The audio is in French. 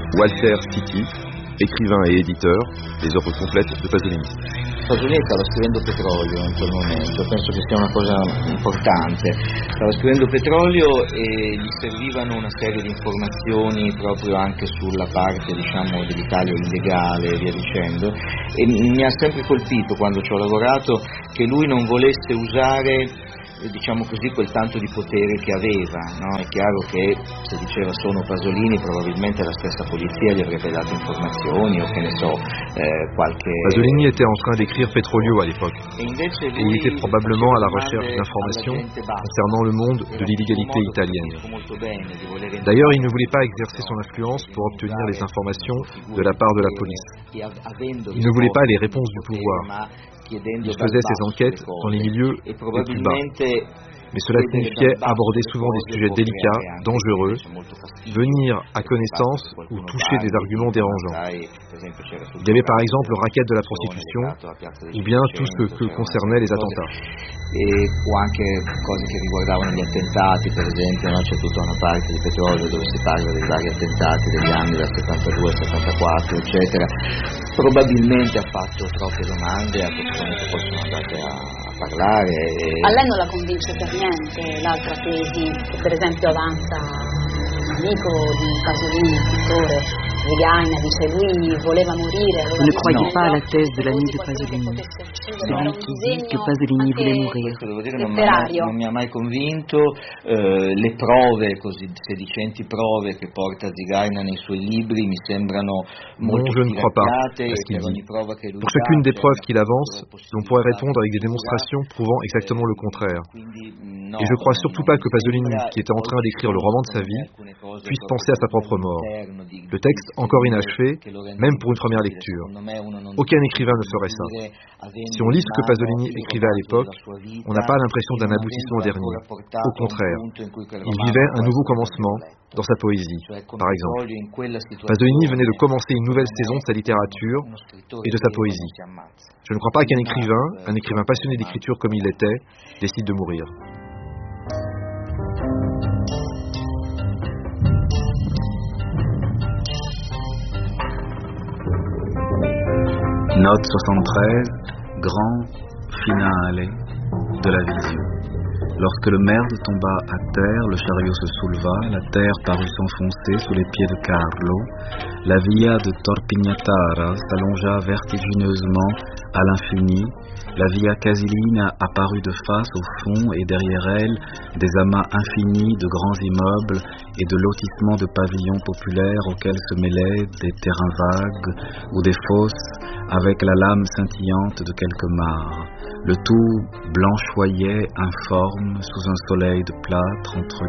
Walter Siti, écrivain et éditeur, les œuvres complètes de Pasolini. Pasolini stava scrivendo Petrolio in quel momento, penso che sia una cosa importante. Stava scrivendo Petrolio e gli servivano una serie di informazioni proprio anche sulla parte, diciamo, dell'Italia illegale e via dicendo, e mi ha sempre colpito quando ci ho lavorato che lui non volesse usare, diciamo così, quel tanto di potere che aveva, no? È chiaro che se diceva sono Pasolini probabilmente la stessa polizia gli avrebbe dato informazioni o che ne so, qualche... Pasolini était en train d'écrire Petrolio à l'époque, et il était probablement à la recherche d'informations concernant le monde de l'illégalité italienne. D'ailleurs, il ne voulait pas exercer son influence pour obtenir les informations de la part de la police. Il ne voulait pas les réponses du pouvoir. Il faisait ses enquêtes dans les milieux les plus bas. Mais cela signifiait aborder souvent des sujets délicats, dangereux, venir à connaissance ou toucher des arguments dérangeants. Il y avait par exemple le racket de la prostitution ou bien tout ce que concernaient les attentats. O anche cose che riguardavano gli attentati, per esempio, no? C'è tutta una parte di Petrolio dove si parla dei vari attentati degli anni dal 72 al 74, eccetera. Probabilmente ha fatto troppe domande a persone che poi sono andate a parlare. A lei non la convince per niente l'altra tesi che per esempio avanza un amico di Pasolini, pittore, Regaina, dice lui voleva morire. Vous ne croyez pas à la thèse de l'ami de Pasolini, celui qui dit que Pasolini voulait mourir. Devo dire, non mi ha mai convinto, le prove, così sedicenti prove che porta Zigaina nei suoi libri mi sembrano molto je ne crois pas à ce qu'il dit. Pour chacune des preuves qu'il avance, l'on pourrait répondre avec des démonstrations prouvant exactement le contraire. Et je ne crois surtout pas que Pasolini, qui était en train d'écrire le roman de sa vie, puisse penser à sa propre mort. Le texte, encore inachevé, même pour une première lecture. Aucun écrivain ne ferait ça. Si on lit ce que Pasolini écrivait à l'époque, on n'a pas l'impression d'un aboutissement dernier. Au contraire, il vivait un nouveau commencement dans sa poésie, par exemple. Pasolini venait de commencer une nouvelle saison de sa littérature et de sa poésie. Je ne crois pas qu'un écrivain passionné d'écriture comme il l'était, décide de mourir. Note 73, grand finale de la vision. Lorsque le merde tomba à terre, le chariot se souleva, la terre parut s'enfoncer sous les pieds de Carlo, la via de Torpignatara s'allongea vertigineusement à l'infini, la via Casilina apparut de face au fond et derrière elle des amas infinis de grands immeubles et de lotissements de pavillons populaires auxquels se mêlaient des terrains vagues ou des fosses avec la lame scintillante de quelques mares. Le tout blanchoyait informe sous un soleil de plâtre entre